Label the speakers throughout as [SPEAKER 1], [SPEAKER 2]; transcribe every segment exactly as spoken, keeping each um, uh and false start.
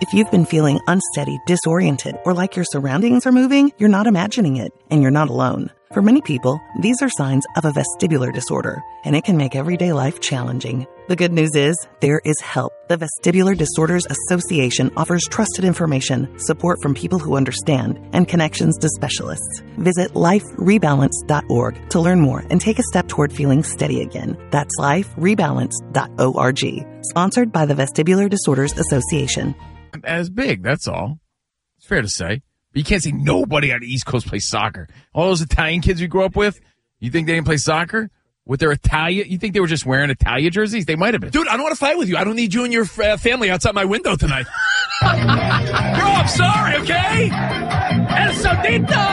[SPEAKER 1] If you've been feeling unsteady, disoriented, or like your surroundings are moving, you're not imagining it, and you're not alone. For many people, these are signs of a vestibular disorder, and it can make everyday life challenging. The good news is, there is help. The Vestibular Disorders Association offers trusted information, support from people who understand, and connections to specialists. Visit life rebalance dot org to learn more and take a step toward feeling steady again. That's life rebalance dot org. Sponsored by the Vestibular Disorders Association.
[SPEAKER 2] As big, that's all. It's fair to say. But you can't say nobody on the East Coast plays soccer. All those Italian kids we grew up with, you think they didn't play soccer? With their Italia, you think they were just wearing Italia jerseys? They might have been.
[SPEAKER 3] Dude, I don't want to fight with you. I don't need you and your uh, family outside my window tonight. Bro, I'm sorry, okay? El Sodito!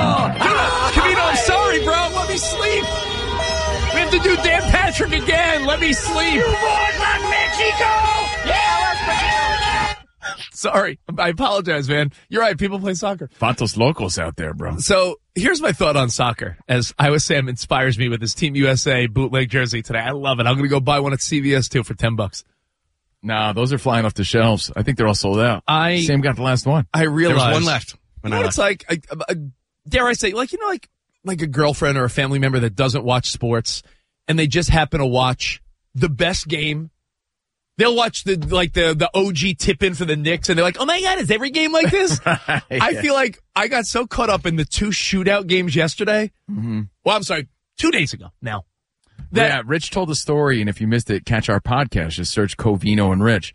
[SPEAKER 3] Camino, I'm sorry, bro. Let me sleep. We have to do Dan Patrick again. Let me sleep. You boys like Mexico? Yeah, let's go. Sorry. I apologize, man. You're right. People play soccer.
[SPEAKER 2] Fantos Locos out there, bro.
[SPEAKER 3] So here's my thought on soccer. As Iowa Sam inspires me with his Team U S A bootleg jersey today. I love it. I'm going to go buy one at C V S too for ten bucks.
[SPEAKER 2] Nah, those are flying off the shelves. I think they're all sold out.
[SPEAKER 3] I
[SPEAKER 2] Sam got the last one.
[SPEAKER 3] I realized
[SPEAKER 4] there was one left.
[SPEAKER 3] You know what it's like? I, I, dare I say, like, you know, like, like a girlfriend or a family member that doesn't watch sports and they just happen to watch the best game. They'll watch the, like the, the O G tip in for the Knicks and they're like, oh my God, is every game like this?
[SPEAKER 2] Right, yeah.
[SPEAKER 3] I feel like I got so caught up in the two shootout games yesterday.
[SPEAKER 2] Mm-hmm.
[SPEAKER 3] Well, I'm sorry, two days ago now.
[SPEAKER 2] That, yeah, Rich told a story, and if you missed it, catch our podcast. Just search Covino and Rich,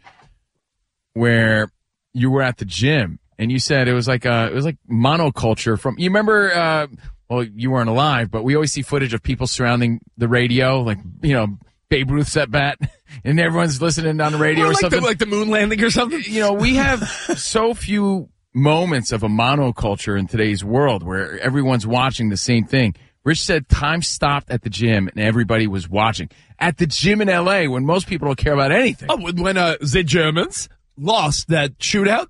[SPEAKER 2] where you were at the gym and you said it was like uh it was like monoculture from. You remember? Uh, well, you weren't alive, but we always see footage of people surrounding the radio, like you know Babe Ruth's at bat, and everyone's listening on the radio
[SPEAKER 3] or,
[SPEAKER 2] or
[SPEAKER 3] like
[SPEAKER 2] something,
[SPEAKER 3] the, like the moon landing or something.
[SPEAKER 2] You know, we have so few moments of a monoculture in today's world where everyone's watching the same thing. Rich said time stopped at the gym and everybody was watching. At the gym in L A when most people don't care about anything.
[SPEAKER 3] Oh, when uh, the Germans lost that shootout,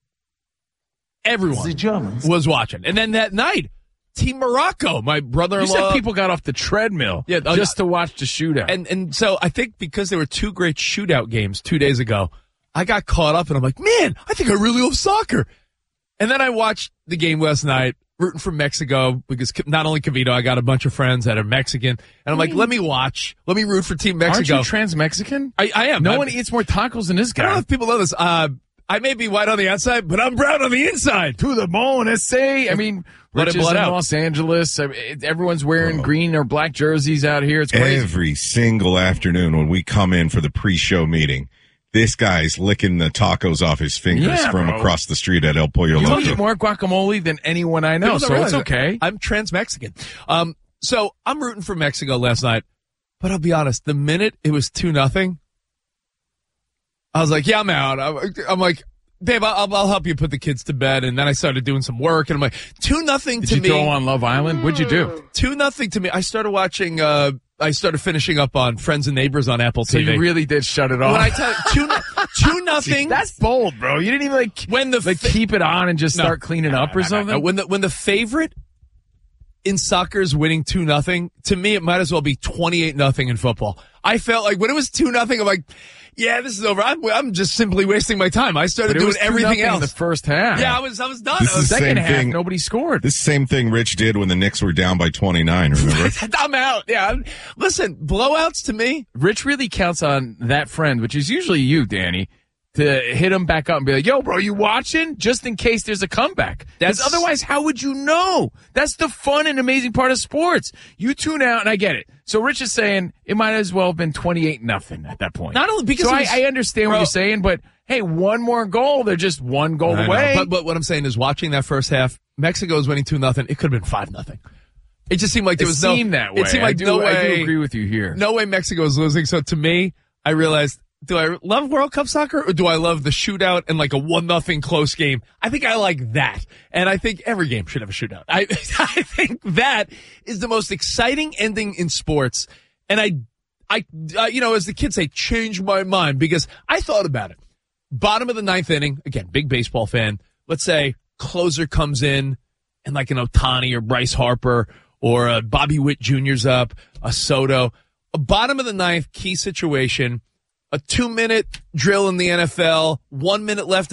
[SPEAKER 3] everyone
[SPEAKER 4] the Germans.
[SPEAKER 3] was watching. And then that night, Team Morocco, my brother-in-law.
[SPEAKER 2] You said people got off the treadmill
[SPEAKER 3] yeah, uh,
[SPEAKER 2] just to watch the shootout.
[SPEAKER 3] And and so I think because there were two great shootout games two days ago, I got caught up and I'm like, man, I think I really love soccer. And then I watched the game last night. Rooting for Mexico because not only Cavito, I got a bunch of friends that are Mexican, and I'm like, let me watch, let me root for Team Mexico.
[SPEAKER 2] Aren't you trans-Mexican?
[SPEAKER 3] I, I am.
[SPEAKER 2] No
[SPEAKER 3] I'm,
[SPEAKER 2] one eats more tacos than this guy.
[SPEAKER 3] I don't know if people know this. Uh, I may be white on the outside, but I'm brown on the inside.
[SPEAKER 2] To the bone, S A. I mean,
[SPEAKER 3] Let
[SPEAKER 2] Rich
[SPEAKER 3] it
[SPEAKER 2] is
[SPEAKER 3] blood
[SPEAKER 2] in
[SPEAKER 3] out.
[SPEAKER 2] Los Angeles. I mean, everyone's wearing oh. green or black jerseys out here. It's crazy.
[SPEAKER 5] Every single afternoon when we come in for the pre-show meeting, this guy's licking the tacos off his fingers
[SPEAKER 2] yeah,
[SPEAKER 5] from
[SPEAKER 2] bro.
[SPEAKER 5] across the street at El Pollo
[SPEAKER 2] You
[SPEAKER 5] Loco.
[SPEAKER 2] eat more guacamole than anyone I know, so it's okay.
[SPEAKER 3] I'm trans-Mexican. Um, so I'm rooting for Mexico last night, but I'll be honest, the minute it was two nothing, I was like, yeah, I'm out. I'm, I'm like, babe, I'll, I'll help you put the kids to bed. And then I started doing some work, and I'm like, two nothing to
[SPEAKER 2] me. Did you
[SPEAKER 3] me.
[SPEAKER 2] throw on Love Island? What'd you do?
[SPEAKER 3] Two nothing to me. I started watching, uh, I started finishing up on Friends and Neighbors on Apple T V.
[SPEAKER 2] So you really did shut it off.
[SPEAKER 3] When I tell you, two, two nothing.
[SPEAKER 2] That's bold, bro. You didn't even like
[SPEAKER 3] when the
[SPEAKER 2] like
[SPEAKER 3] fa-
[SPEAKER 2] keep it on and just
[SPEAKER 3] no,
[SPEAKER 2] start cleaning
[SPEAKER 3] no,
[SPEAKER 2] up
[SPEAKER 3] no,
[SPEAKER 2] or
[SPEAKER 3] no,
[SPEAKER 2] something.
[SPEAKER 3] No. When the when the favorite in soccer is winning two nothing, to me it might as well be twenty eight nothing in football. I felt like when it was two nothing, I'm like, yeah, this is over. I'm I'm just simply wasting my time. I started doing everything else
[SPEAKER 2] in the first half.
[SPEAKER 3] Yeah, I was I was done.
[SPEAKER 5] This
[SPEAKER 3] I was
[SPEAKER 5] is the
[SPEAKER 2] second
[SPEAKER 5] same
[SPEAKER 2] half,
[SPEAKER 5] thing.
[SPEAKER 2] nobody scored.
[SPEAKER 5] This same thing Rich did when the Knicks were down by twenty-nine, remember?
[SPEAKER 3] I'm out. Yeah. Listen, blowouts to me.
[SPEAKER 2] Rich really counts on that friend, which is usually you, Danny, to hit him back up and be like, yo, bro, you watching? Just in case there's a comeback. That's otherwise, how would you know? That's the fun and amazing part of sports. You tune out, and I get it. So Rich is saying it might as well have been twenty-eight nothing at that point.
[SPEAKER 3] Not only because
[SPEAKER 2] so
[SPEAKER 3] was,
[SPEAKER 2] I, I understand bro, what you're saying, but hey, one more goal, they're just one goal
[SPEAKER 3] I
[SPEAKER 2] away.
[SPEAKER 3] But, but what I'm saying is, watching that first half, Mexico was winning two nothing. It could have been five nothing. It just seemed like there
[SPEAKER 2] it
[SPEAKER 3] was
[SPEAKER 2] seemed
[SPEAKER 3] no.
[SPEAKER 2] that way.
[SPEAKER 3] It seemed like
[SPEAKER 2] I do,
[SPEAKER 3] no way.
[SPEAKER 2] I do agree with you here.
[SPEAKER 3] No way Mexico was losing. So to me, I realized, do I love World Cup soccer or do I love the shootout and like a one nothing close game? I think I like that. And I think every game should have a shootout. I, I think that is the most exciting ending in sports. And I, I, uh, you know, as the kids say, changed my mind because I thought about it. Bottom of the ninth inning, again, big baseball fan. Let's say closer comes in and like an Ohtani or Bryce Harper or a Bobby Witt Junior's up, a Soto. A bottom of the ninth key situation, a two minute drill in the N F L, one minute left